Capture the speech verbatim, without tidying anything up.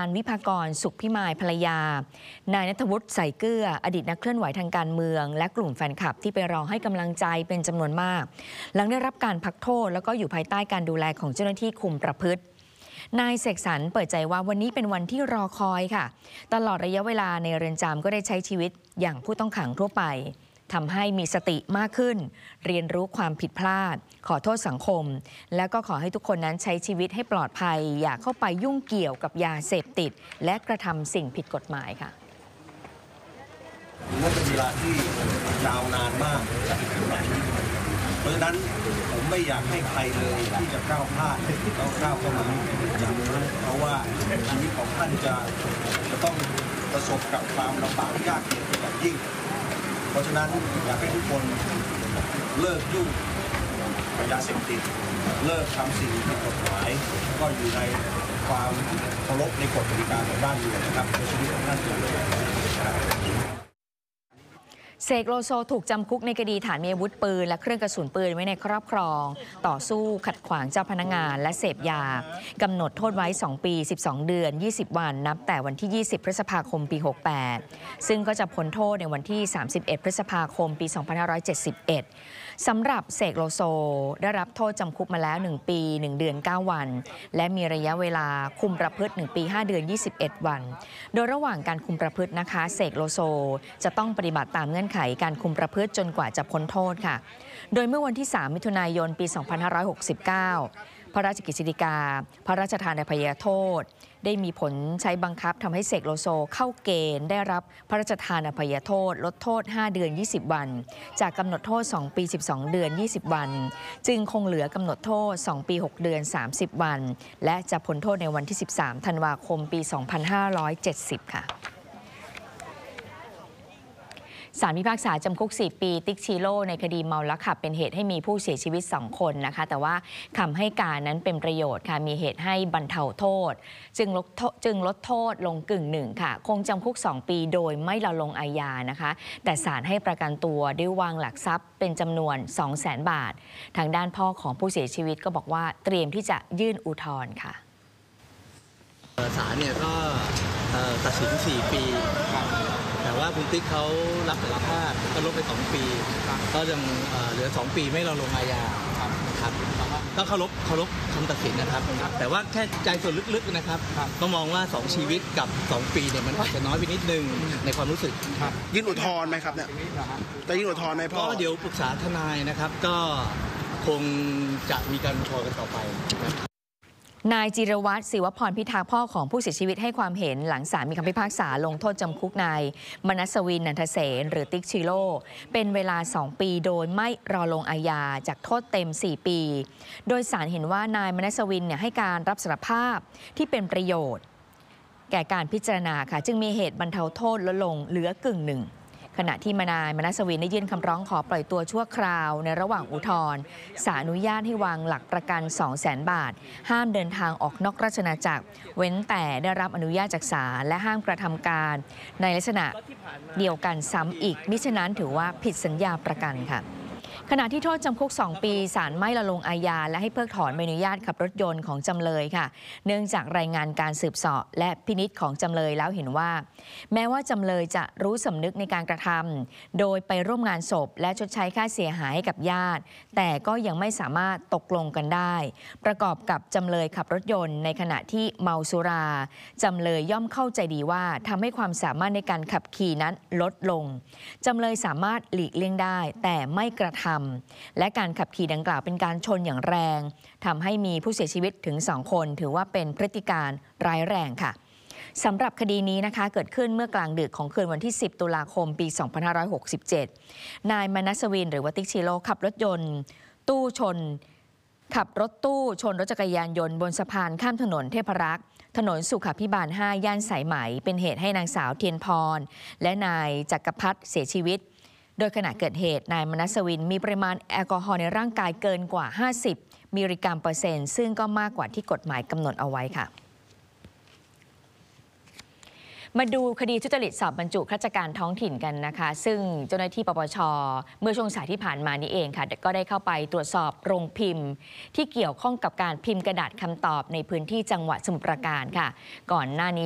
การวิภากรสุขพิมายภรรยานายณัฐวุฒิใส่เกลืออดีตนักเคลื่อนไหวทางการเมืองและกลุ่มแฟนคลับที่ไปรอให้กำลังใจเป็นจำนวนมากหลังได้รับการพักโทษแล้วก็อยู่ภายใต้การดูแลของเจ้าหน้าที่คุมประพฤตินายเสกสรรเปิดใจว่าวันนี้เป็นวันที่รอคอยค่ะตลอดระยะเวลาในเรือนจำก็ได้ใช้ชีวิตอย่างผู้ต้องขังทั่วไปทำให้มีสติมากขึ้นเรียนรู้ความผิดพลาดขอโทษสังคมและก็ขอให้ทุกคนนั้นใช้ชีวิตให้ปลอดภัยอย่าเข้าไปยุ่งเกี่ยวกับยาเสพติดและกระทำสิ่งผิดกฎหมายค่ะนี่เป็นเวลาที่ยาวนานมากเพราะฉะนั้นผมไม่อยากให้ใครเลยที่จะก้าวพลาดต้องก้าวเข้ามาจากเพราะว่าชีวิตของท่านจะจะต้องประสบกับความลำบากยากเย็นอย่างยิ่งเพราะฉะนั้นอยากให้ทุกคนเลิกยุ่งกับยาเสพติดเลิกทำสิ่งผิดกฎหมายก็อยู่ในความเคารพในกฎกติกาของบ้านเมืองนะครับในชีวิตของท่านจะเลิกเสกโลโซถูกจำคุกในคดีฐานมีอาวุธปืนและเครื่องกระสุนปืนไว้ในครอบครองต่อสู้ขัดขวางเจ้าพนักงานและเสพยากำหนดโทษไว้สองปีสิบสองเดือนยี่สิบวันนับแต่วันที่ยี่สิบพฤษภาคมปีหกแปดซึ่งก็จะพ้นโทษในวันที่สามสิบเอ็ดพฤษภาคมปีสองพันห้าร้อยเจ็ดสิบเอ็ดสำหรับเสกโลโซได้รับโทษจำคุกมาแล้วหนึ่งปีหนึ่งเดือนเก้าวันและมีระยะเวลาคุมประพฤติหนึ่งปีห้าเดือนยี่สิบเอ็ดวันโดยระหว่างการคุมประพฤตินะคะเสกโลโซจะต้องปฏิบัติตามเงื่อนไขการคุมประพฤติจนกว่าจะพ้นโทษค่ะโดยเมื่อวันที่สามมิถุนายนปีสองพันห้าร้อยหกสิบเก้าพระราชกฤษฎีกาพระราชทานอภัยโทษได้มีผลใช้บังคับทำให้เสกโลโซเข้าเกณฑ์ได้รับพระราชทานอภัยโทษลดโทษห้าเดือนยี่สิบวันจากกำหนดโทษสองปีสิบสองเดือนยี่สิบวันจึงคงเหลือกำหนดโทษสองปีหกเดือนสามสิบวันและจะพ้นโทษในวันที่สิบสามธันวาคมปีสองพันห้าร้อยเจ็ดสิบค่ะศาลพิพากษาจำคุกสี่ปีติ๊กชิโร่ในคดีเมาแล้วขับเป็นเหตุให้มีผู้เสียชีวิตสองคนนะคะแต่ว่าคำให้การนั้นเป็นประโยชน์ค่ะมีเหตุให้บรรเทาโทษจึงลดจึงลดโทษลงกึ่งหนึ่งค่ะคงจำคุกสองปีโดยไม่ละลงอาญานะคะแต่ศาลให้ประกันตัวด้วยวางหลักทรัพย์เป็นจำนวน สองแสน บาททางด้านพ่อของผู้เสียชีวิตก็บอกว่าเตรียมที่จะยื่นอุทธรณ์ค่ะศาลเนี่ยก็ตัดสินสี่ปีแต่ว่าคุณติ๊กเขารับสารภาพก็ลดไปสองปีก็ยังเหลือสองปีไม่เราลงอาญาครับก็เคารพเคารพคำตัดสินนะครับแต่ว่าแค่ใจส่วนลึกๆนะครับก็มองว่าสองชีวิตกับสองปีเนี่ยมันอาจจะน้อยไปนิดนึงในความรู้สึกยื่นอุทธรณ์ไหมครับเนี่ยจะยื่นอุทธรณ์ไหมพ่อก็เดี๋ยวปรึกษาทนายนะครับก็คงจะมีการอุทธรณ์กันต่อไปนายจิรวัตรศิวพรพิทักษ์พ่อของผู้เสียชีวิตให้ความเห็นหลังศาลมีคำพิพากษาลงโทษจำคุกนายมนัสวินนันทเสนหรือติ๊กชิโร่เป็นเวลาสองปีโดยไม่รอลงอาญาจากโทษเต็มสี่ปีโดยศาลเห็นว่านายมนัสวินเนี่ยให้การรับสารภาพที่เป็นประโยชน์แก่การพิจารณาค่ะจึงมีเหตุบรรเทาโทษลดลงเหลือกึ่งหนึ่งขณะที่นายมนัสวินได้ยื่นคำร้องขอปล่อยตัวชั่วคราวในระหว่างอุทธรณ์ศาลอนุญาตให้วางหลักประกัน สองแสน บาทห้ามเดินทางออกนอกราชอาณาจักรเว้นแต่ได้รับอนุญาตจากศาลและห้ามกระทำการในลักษณะเดียวกันซ้ำอีกมิฉะนั้นถือว่าผิดสัญญาประกันค่ะขณะที่โทษจำคุกสองปีศาลไม่ละลงอาญาและให้เพิกถอนใบอนุญาตขับรถยนต์ของจำเลยค่ะเนื่องจากรายงานการสืบเสาะและพินิจของจำเลยแล้วเห็นว่าแม้ว่าจำเลยจะรู้สำนึกในการกระทำโดยไปร่วมงานศพและชดใช้ค่าเสียหายให้กับญาติแต่ก็ยังไม่สามารถตกลงกันได้ประกอบกับจำเลยขับรถยนต์ในขณะที่เมาสุราจำเลยย่อมเข้าใจดีว่าทำให้ความสามารถในการขับขี่นั้นลดลงจำเลยสามารถหลีกเลี่ยงได้แต่ไม่กระทำและการขับขี่ดังกล่าวเป็นการชนอย่างแรงทำให้มีผู้เสียชีวิตถึงสองคนถือว่าเป็นพฤติการร้ายแรงค่ะสำหรับคดีนี้นะคะเกิดขึ้นเมื่อกลางดึกของคืนวันที่สิบตุลาคมปีสองพันห้าร้อยหกสิบเจ็ดนายมนัสวินหรือว่าติ๊กชิโร่ขับรถยนต์ตู้ชนขับรถตู้ชนรถจักรยานยนต์บนสะพานข้ามถนนเทพรักษ์ถนนสุขาภิบาลห้าย่านสายไหมเป็นเหตุให้นางสาวเทียนพรและนายจักรพัฒน์เสียชีวิตโดยขณะเกิดเหตุนายมนัสวินมีปริมาณแอลกอฮอล์ในร่างกายเกินกว่าห้าสิบมิลลิกรัมเปอร์เซ็นต์ซึ่งก็มากกว่าที่กฎหมายกำหนดเอาไว้ค่ะมาดูคดีทุจริตสอบบรรจุข้าราชการท้องถิ่นกันนะคะซึ่งเจ้าหน้าที่ปปช.เมื่อช่วงสายที่ผ่านมานี้เองค่ะก็ได้เข้าไปตรวจสอบโรงพิมพ์ที่เกี่ยวข้องกับการพิมพ์กระดาษคำตอบในพื้นที่จังหวัดสมุทรปราการค่ะก่อนหน้านี้